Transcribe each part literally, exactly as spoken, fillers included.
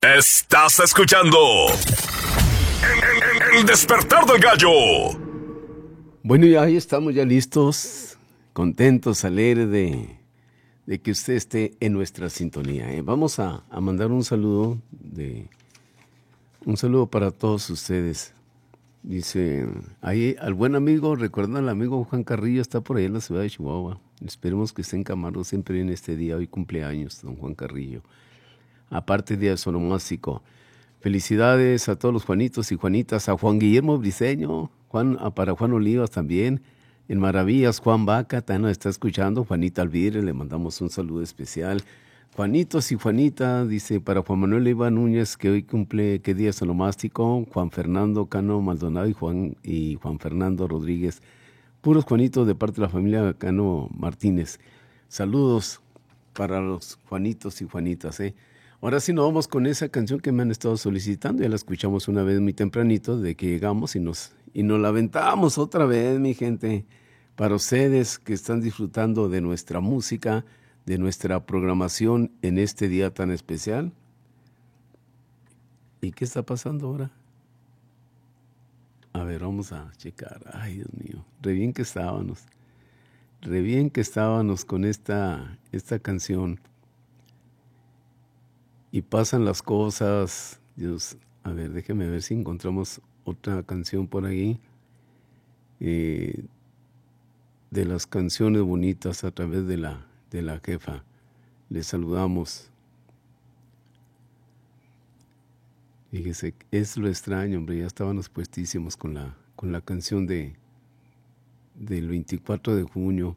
Estás escuchando El, el, el despertar del gallo. Bueno, ya ahí estamos ya listos, contentos, alegres de, de que usted esté en nuestra sintonía. ¿eh? Vamos a, a mandar un saludo de un saludo para todos ustedes. Dice, ahí al buen amigo, recuerdan al amigo Juan Carrillo, está por ahí en la ciudad de Chihuahua. Esperemos que esté en Camargo siempre en este día, hoy cumpleaños, don Juan Carrillo. Aparte día sonomástico. Felicidades a todos los Juanitos y Juanitas, a Juan Guillermo Briceño, Juan, para Juan Olivas también, en Maravillas, Juan Vaca, también nos está escuchando, Juanita Alvire, le mandamos un saludo especial. Juanitos y Juanita, dice, para Juan Manuel Iba Núñez, que hoy cumple, qué día sonomástico, Juan Fernando Cano Maldonado y Juan, y Juan Fernando Rodríguez, puros Juanitos de parte de la familia Cano Martínez. Saludos para los Juanitos y Juanitas, ¿eh? Ahora sí nos vamos con esa canción que me han estado solicitando, ya la escuchamos una vez muy tempranito, de que llegamos y nos, y nos la aventamos otra vez, mi gente, para ustedes que están disfrutando de nuestra música, de nuestra programación en este día tan especial. ¿Y qué está pasando ahora? A ver, vamos a checar. Ay, Dios mío, re bien que estábamos, re bien que estábamos con esta, esta canción. Y pasan las cosas, Dios, a ver, déjeme ver si encontramos otra canción por ahí, eh, de las canciones bonitas a través de la, de la jefa. Les saludamos. Fíjese, es lo extraño, hombre, ya estábamos puestísimos con la, con la canción de, del veinticuatro de junio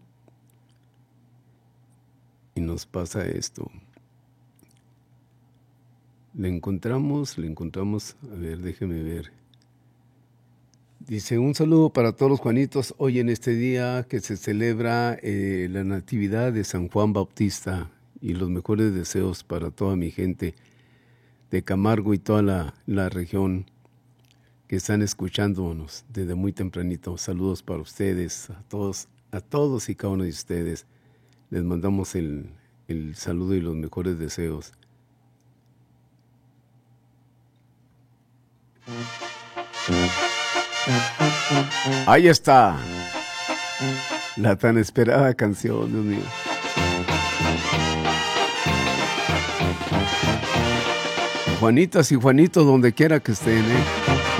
y nos pasa esto. Le encontramos, le encontramos, a ver, déjeme ver. Dice, un saludo para todos los Juanitos, hoy en este día que se celebra eh, la Natividad de San Juan Bautista y los mejores deseos para toda mi gente de Camargo y toda la, la región que están escuchándonos desde muy tempranito. Saludos para ustedes, a todos, a todos y cada uno de ustedes. Les mandamos el, el saludo y los mejores deseos. Ahí está la tan esperada canción, Dios mío. Juanitas y Juanitos, donde quiera que estén, ¿eh?